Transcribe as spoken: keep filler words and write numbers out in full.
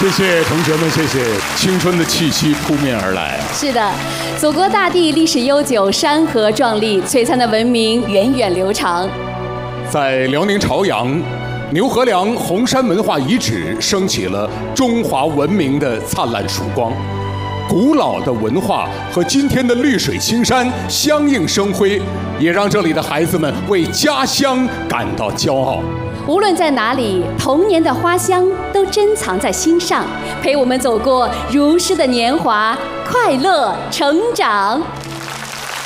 谢谢同学们，谢谢，青春的气息扑面而来。 是的，祖国大地历史悠久，山河壮丽，璀璨的文明源远流长。 在辽宁朝阳，牛河梁红山文化遗址升起了中华文明的灿烂曙光。古老的文化和今天的绿水青山相映生辉，也让这里的孩子们为家乡感到骄傲。 无论在哪里，童年的花香都珍藏在心上，陪我们走过如诗的年华，快乐成长。